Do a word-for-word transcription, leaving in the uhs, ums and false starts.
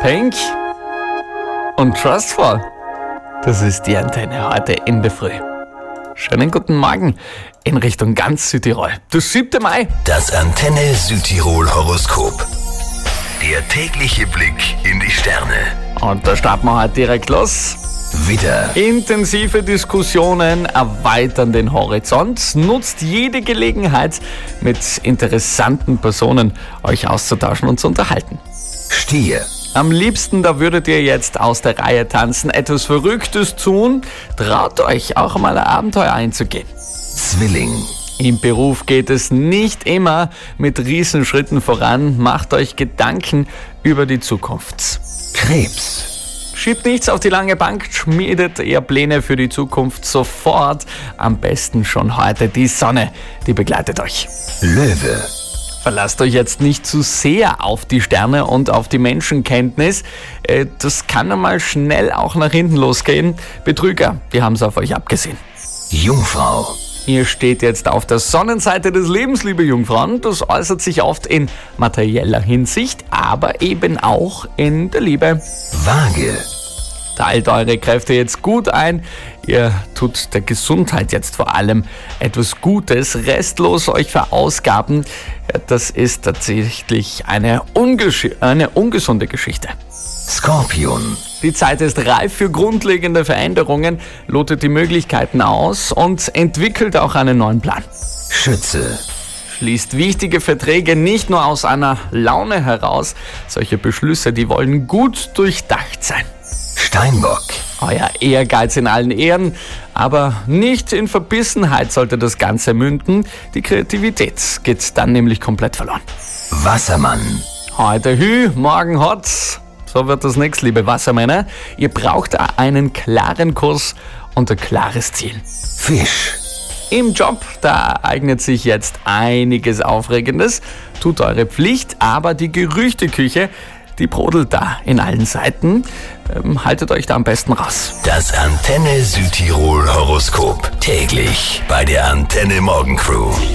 Pink und Trustful. Das ist die Antenne heute in der Früh. Schönen guten Morgen in Richtung ganz Südtirol. Der siebte Mai. Das Antenne Südtirol Horoskop. Der tägliche Blick in die Sterne. Und da starten wir heute direkt los. Widder, Intensive Diskussionen erweitern den Horizont. Nutzt jede Gelegenheit, mit interessanten Personen euch auszutauschen und zu unterhalten. Stier, Am liebsten, da würdet ihr jetzt aus der Reihe tanzen, etwas Verrücktes tun. Traut euch auch mal ein Abenteuer einzugehen. Zwilling, Im Beruf geht es nicht immer mit Riesenschritten voran. Macht euch Gedanken über die Zukunft. Krebs, Schiebt nichts auf die lange Bank, schmiedet eher Pläne für die Zukunft sofort. Am besten schon heute. Die Sonne, die begleitet euch. Löwe, Verlasst euch jetzt nicht zu sehr auf die Sterne und auf die Menschenkenntnis. Äh, Das kann einmal schnell auch nach hinten losgehen. Betrüger, die haben es auf euch abgesehen. Jungfrau, Ihr steht jetzt auf der Sonnenseite des Lebens, liebe Jungfrauen. Das äußert sich oft in materieller Hinsicht, aber eben auch in der Liebe. Waage, Teilt eure Kräfte jetzt gut ein. Ihr tut der Gesundheit jetzt vor allem etwas Gutes. Restlos euch verausgaben, ja, das ist tatsächlich eine, ungesch- eine ungesunde Geschichte. Skorpion, Die Zeit ist reif für grundlegende Veränderungen, lotet die Möglichkeiten aus und entwickelt auch einen neuen Plan. Schütze, Schließt wichtige Verträge nicht nur aus einer Laune heraus. Solche Beschlüsse, die wollen gut durchdacht sein. Steinbock, Euer Ehrgeiz in allen Ehren, aber nicht in Verbissenheit sollte das Ganze münden. Die Kreativität geht dann nämlich komplett verloren. Wassermann, Heute Hü, morgen Hot. So wird das nichts, liebe Wassermänner. Ihr braucht einen klaren Kurs und ein klares Ziel. Fisch, Im Job, da ereignet sich jetzt einiges Aufregendes. Tut eure Pflicht, aber die Gerüchteküche, die brodelt da in allen Seiten. Ähm, haltet euch da am besten raus. das Antenne Südtirol Horoskop. Täglich bei der Antenne Morgen Crew.